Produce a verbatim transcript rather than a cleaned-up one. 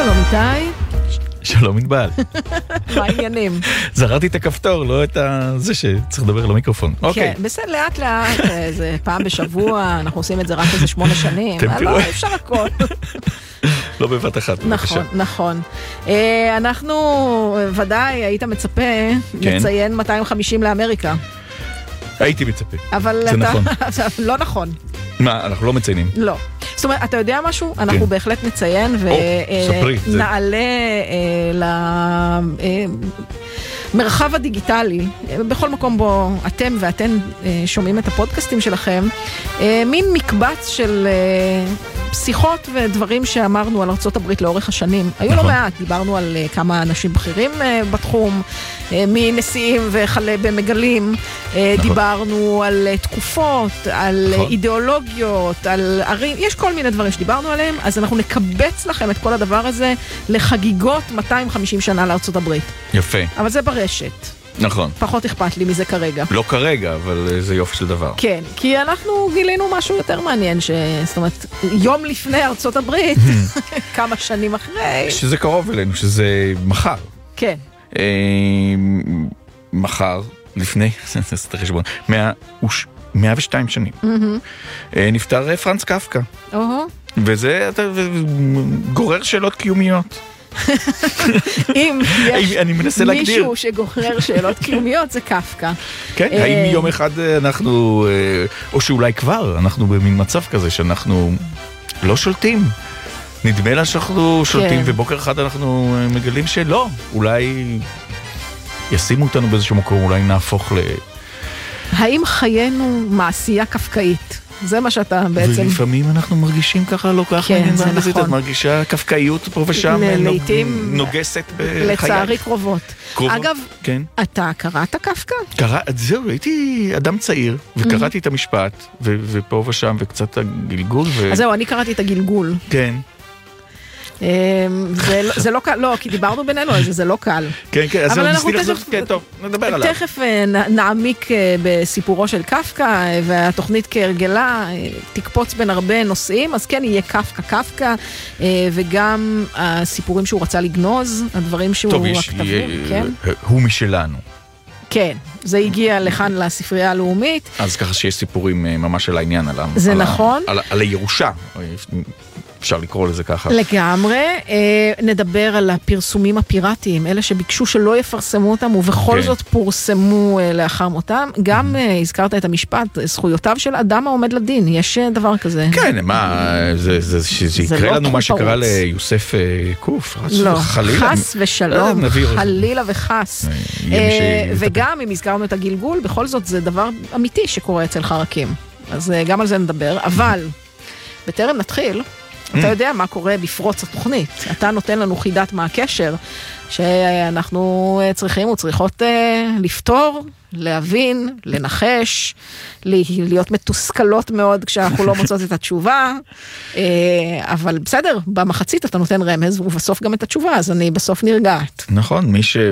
שלום איתי. שלום ענבל. מה העניינים? זררתי את הכפתור, לא את זה שצריך לדבר למיקרופון. כן, בסדר, לאט לאט, זה פעם בשבוע, אנחנו עושים את זה רק איזה שמונה שנים. לא, אפשר הכל. לא בבת אחת. נכון, נכון. אנחנו, ודאי, היית מצפה לציין מאתיים וחמישים לאמריקה. הייתי מצפה. אבל אתה, לא נכון. מה, אנחנו לא מציינים? לא. זאת אומרת, אתה יודע משהו? אנחנו בהחלט נציין ונעלה למרחב הדיגיטלי, בכל מקום בו אתם ואתן שומעים את הפודקאסטים שלכם, מין מקבץ של שיחות ודברים שאמרנו על ארצות הברית לאורך השנים. היו לא מעט, דיברנו על כמה אנשים בכירים בתחום, מנשיאים וכלה במגלים, דיברנו על תקופות, על אידיאולוגיות, על ערים, יש כל מיני דברים שדיברנו עליהם, אז אנחנו נקבץ לכם את כל הדבר הזה לחגיגות מאתיים וחמישים שנה לארצות הברית. יפה. אבל זה ברשת. נכון. פחות אכפת לי מזה כרגע. לא כרגע, אבל זה יופי של דבר. כן, כי אנחנו גילינו משהו יותר מעניין, ש... זאת אומרת, יום לפני ארצות הברית, כמה שנים אחרי. שזה קרוב אלינו, שזה מחר. כן. מחר, לפני, זה חשבון, מאה ושתיים שנים. נפטר פרנץ קפקא. וזה גורר שאלות קיומיות. אם יש אני מנסה להגדיר. מישהו שגורר שאלות קיומיות, זה קפקא. כן, האם יום אחד אנחנו, או שאולי כבר, אנחנו במין מצב כזה שאנחנו לא שולטים. נדמה לה שאנחנו שולטים, ובוקר אחד אנחנו מגלים שלא. אולי ישימו אותנו באיזשהו מקום, אולי נהפוך ל... האם חיינו מעשייה קפקאית? זה מה שאתה בעצם... ולפעמים אנחנו מרגישים ככה לא ככה. כן, זה נכון. את מרגישה קפקאיות פה ושם, נוגסת בחיי. לצערי קרובות. קרובות, אגב, כן. אתה קראת קפקא? קרא, זהו, הייתי אדם צעיר, וקראתי את המשפט, ופה ושם, וקצת הגלגול. אז זהו, אני קראתי את הגלגול. כן. זה לא קל, לא, כי דיברנו בינינו על זה, זה לא קל. כן, כן, אז ניסיתי לחזור, כן, טוב, נדבר עליו. תכף נעמיק בסיפורו של קפקא, והתוכנית כהרגלה תקפוץ בין הרבה נושאים, אז כן, יהיה קפקא, קפקא, וגם הסיפורים שהוא רצה לגנוז, הדברים שהוא... טוב, הוא משלנו. כן, זה הגיע לכאן לספרייה הלאומית. אז ככה שיש סיפורים ממש על העניין, זה נכון. על הירושה. אפשר לקרוא לזה ככה. לגמרי. נדבר על הפרסומים הפיראטיים, אלה שביקשו שלא יפרסמו אותם, ובכל זאת פורסמו לאחר מותם. גם הזכרת את המשפט, זכויותיו של אדם העומד לדין. יש דבר כזה. כן, מה, זה יקרה לנו מה שקרה ליוסף קוף. לא, חס ושלום, חלילה וחס. וגם אם הזכרנו את הגלגול, בכל זאת זה דבר אמיתי שקורה אצל חרקים. אז גם על זה נדבר. אבל, בטרם נתחיל, אתה יודע מה קורה בפרוץ התוכנית. אתה נותן לנו חידת מה הקשר שאנחנו צריכים וצריכות לפתור, להבין, לנחש, להיות מתוסכלות מאוד כשאנחנו לא מוצאות את התשובה. אבל בסדר, במחצית אתה נותן רמז ובסוף גם את התשובה, אז אני בסוף נרגעת. נכון, מי ש...